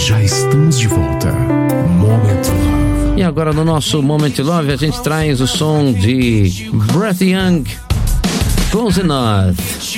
Já estamos de volta. Moment Love. E agora no nosso Moment Love a gente traz o som de Brett Young, Close Enough.